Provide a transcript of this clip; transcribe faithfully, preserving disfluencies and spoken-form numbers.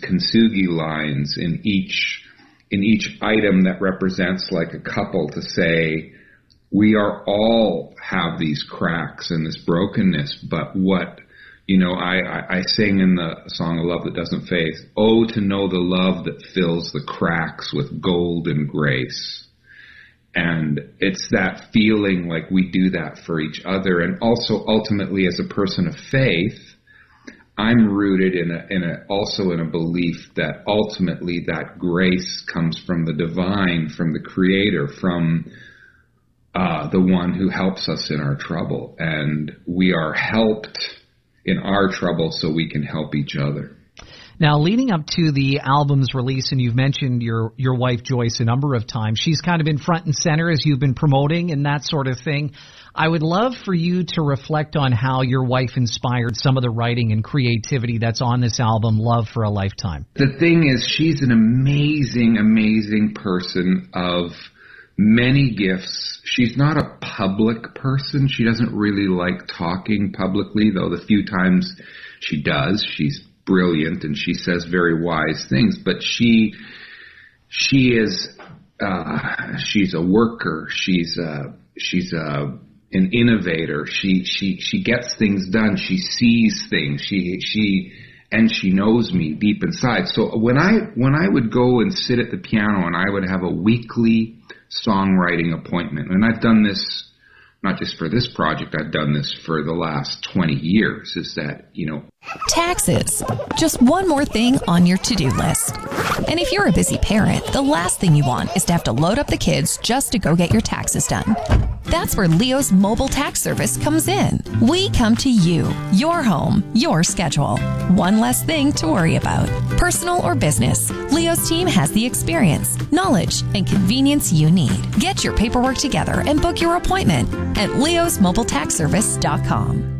kintsugi lines in each in each item that represents like a couple to say, we are all have these cracks and this brokenness, but what, you know, I, I, I sing in the song A Love That Doesn't Fade, oh, to know the love that fills the cracks with gold and grace. And it's that feeling like we do that for each other. And also ultimately as a person of faith, I'm rooted in a, in a, also in a belief that ultimately that grace comes from the divine, from the Creator, from uh, the one who helps us in our trouble. And we are helped in our trouble so we can help each other. Now, leading up to the album's release, and you've mentioned your, your wife, Joyce, a number of times. She's kind of been front and center as you've been promoting and that sort of thing. I would love for you to reflect on how your wife inspired some of the writing and creativity that's on this album, Love for a Lifetime. The thing is, she's an amazing, amazing person of many gifts. She's not a public person. She doesn't really like talking publicly, though the few times she does, she's brilliant and she says very wise things. But she, she is, uh, she's a worker. She's a, she's a, an innovator. She, she, she gets things done. She sees things. She, she, and she knows me deep inside. So when I, when I would go and sit at the piano and I would have a weekly songwriting appointment, and I've done this not just for this project, I've done this for the last twenty years, is that, you know. Taxes. Just one more thing on your to-do list. And if you're a busy parent, the last thing you want is to have to load up the kids just to go get your taxes done. That's where Leo's mobile tax service comes in. We come to you, your home, your schedule. One less thing to worry about. Personal or business, Leo's team has the experience, knowledge, and convenience you need. Get your paperwork together and book your appointment at leos mobile tax service dot com.